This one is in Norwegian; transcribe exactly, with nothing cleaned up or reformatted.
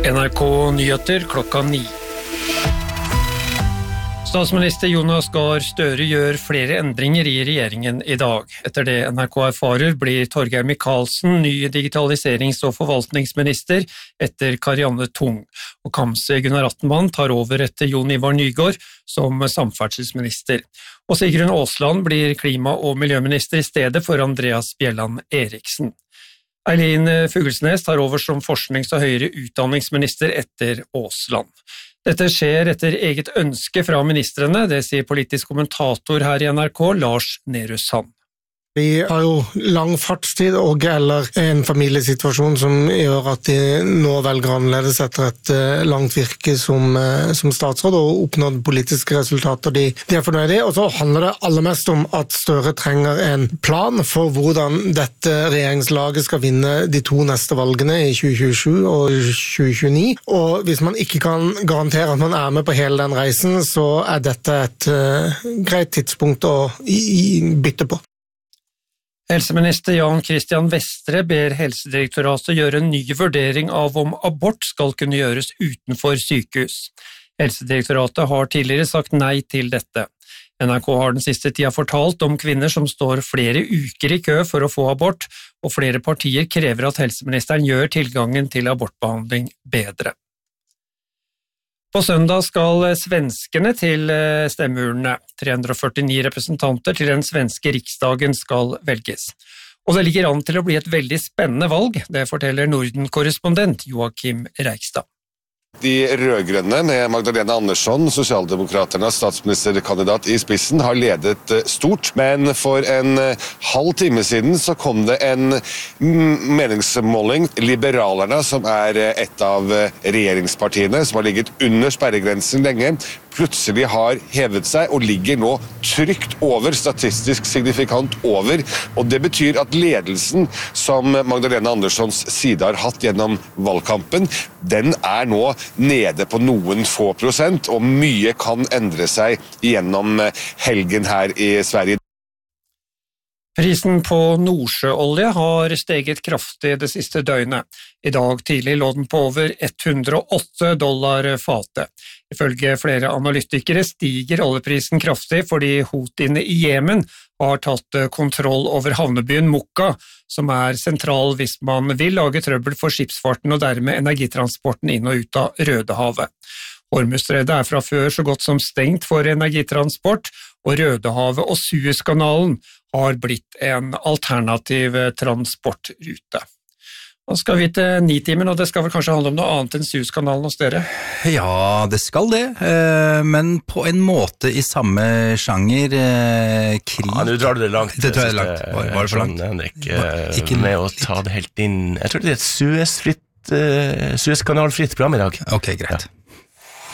N R K Nyheter klokka ni. Statsminister Jonas Gahr Støre gjør flere endringer i regjeringen i dag. Etter det N R K erfarer blir Torgeir Micaelsen ny digitaliserings- og forvaltningsminister etter Karianne Tung, og Kamzy Gunnar Attenmann tar over etter Jon Ivar Nygård som samferdselsminister. Og Sigrun Aasland blir klima- og miljøminister i stedet for Andreas Bjelland Eriksen. Eileen Fuglesnes tar over som forsknings- og høyere utdanningsminister etter Aasland. Dette skjer etter eget ønske fra ministrene, det sier politisk kommentator her i N R K, Lars Nehru Sand. Vi har jo lang fartstid og eller en familiesituasjon som gjør at de nå velger annerledes etter et langt virke som, som statsråd og oppnådd politiske resultater de, de er fornøyde i. Og så handler det aller mest om at Støre trenger en plan for hvordan dette regjeringslaget skal vinne de to neste valgene i tjue tjuesju og tjue tjueni. Og hvis man ikke kan garantere at man er med på hele den reisen, så er dette et uh, greit tidspunkt å i, i, bytte på. Helseminister Jan Christian Vestre ber Helsedirektoratet gjøre en ny vurdering av om abort skal kunne gjøres utenfor sykehus. Helsedirektoratet har tidligere sagt nei til dette. N R K har den siste tida fortalt om kvinner som står flere uker i kø for å få abort, og flere partier krever at helseministeren gjør tilgangen til abortbehandling bedre. På søndag skal svenskene til stemmeurnene. tre hundre og førtini representanter til den svenske riksdagen skal velges. Og det ligger an til å bli et veldig spennende valg, det forteller Norden-korrespondent Joakim Reikstad. De rødgrønne med Magdalena Andersson, sosialdemokraternes statsministerkandidat i spissen, har ledet stort, men for en halv time siden så kom det en meningsmåling. Liberalerne, som er et av regjeringspartiene, som har ligget under sperregrensen lenge, plutselig har hevet seg og ligger nå trygt over, statistisk signifikant over, og det betyr at ledelsen som Magdalena Anderssons side har hatt gjennom valgkampen, den er nå nede på noen få prosent, og mye kan endre seg gjennom helgen her i Sverige. Prisen på nordsjøolje har steget kraftig det siste døgnet. I dag tidlig lå den på over hundre og åtte dollar fatet. Ifølge flere analytikere stiger oljeprisen kraftig fordi Houthiene i Jemen har tatt kontroll over havnebyen Mokka, som er sentral hvis man vil lage trøbbel for skipsfarten og dermed energitransporten inn og ut av Rødehavet. Hormuzstredet er fra før så godt som stengt for energitransport, og Rødehavet og Suezkanalen har blitt en alternativ transportrute. Nå skal vi til Nitimen, og det skal vel kanskje handle om noe annet enn Suezkanalen hos dere? Ja, det skal det, men på en måte i samme sjanger, krig. Ja, nå drar du det langt. Det tror jeg er langt. Var, var det for langt? Henrik, ikke med å ta det helt inn. Jeg tror det er et Suez-fritt, Suezkanalfritt program i dag. Ok, greit. Ja.